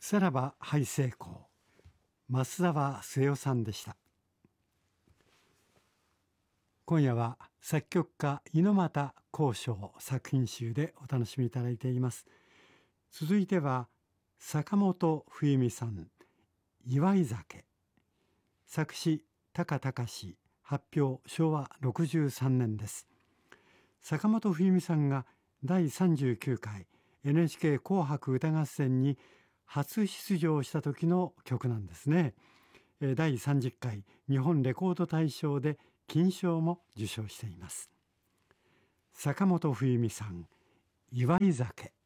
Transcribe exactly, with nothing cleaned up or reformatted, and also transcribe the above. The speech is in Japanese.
さらばハイ成功、増沢末男さんでした。今夜は作曲家猪俣公章作品集でお楽しみいただいています。続いては坂本冬美さん、祝い酒。作詞高隆、発表しょうわろくじゅうさんねんです。坂本冬美さんがだいさんじゅうきゅうかい エヌエイチケー 紅白歌合戦に初出場した時の曲なんですね。だいさんじゅっかい日本レコード大賞で金賞も受賞しています。坂本冬美さん、祝い酒。